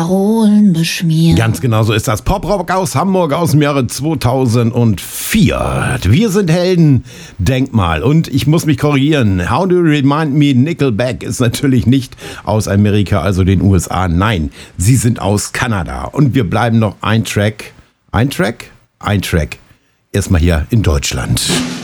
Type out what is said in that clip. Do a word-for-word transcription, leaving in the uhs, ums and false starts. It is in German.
Parolen beschmieren. Ganz genau so ist das. Poprock aus Hamburg aus dem Jahre zweitausendvier. Wir sind Helden, Denkmal. Und ich muss mich korrigieren. How Do You Remind Me? Nickelback ist natürlich nicht aus Amerika, also den U S A. Nein, sie sind aus Kanada. Und wir bleiben noch ein Track. Ein Track? Ein Track. Erstmal hier in Deutschland.